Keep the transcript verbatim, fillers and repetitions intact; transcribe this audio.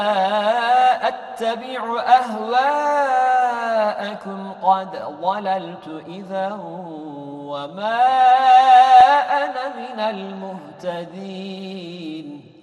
أتبع أهواءكم قد ضللت إذا وما أنا من المهتدين